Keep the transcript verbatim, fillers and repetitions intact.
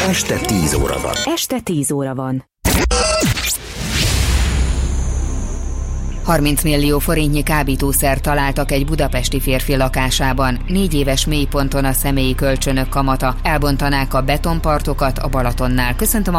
Este tíz óra van. Este tíz óra van. harminc millió forintnyi kábítószert találtak egy budapesti férfi lakásában. Négy éves mélyponton a személyi kölcsönök kamata. Elbontanák a betonpartokat a Balatonnál. Köszöntöm a